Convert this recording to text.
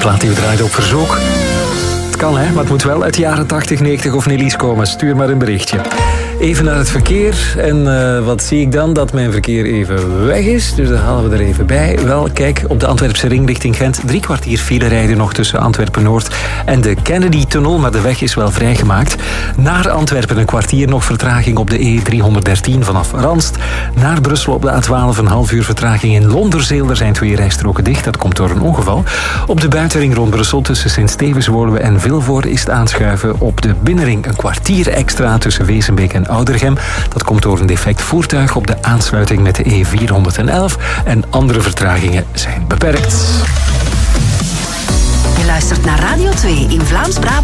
plaat die we draaien op verzoek. Het kan, hè, maar het moet wel uit de jaren 80, 90 of Nilies komen. Stuur maar een berichtje. Even naar het verkeer. En wat zie ik dan? Dat mijn verkeer even weg is. Dus dat halen we er even bij. Wel, kijk, op de Antwerpse ring richting Gent 3 kwartier file rijden nog tussen Antwerpen-Noord en de Kennedy-tunnel. Maar de weg is wel vrijgemaakt. Naar Antwerpen een kwartier nog vertraging op de E313 vanaf Ranst. Naar Brussel op de A12 een half uur vertraging in Londerzeel. Er zijn 2 rijstroken dicht. Dat komt door een ongeval. Op de buitenring rond Brussel tussen Sint-Stevens-Woluwe en Vilvoorde is het aanschuiven. Op de binnenring een kwartier extra tussen Wezenbeek en Oudergem. Dat komt door een defect voertuig op de aansluiting met de E411 en andere vertragingen zijn beperkt. Je luistert naar Radio 2 in Vlaams-Brabant.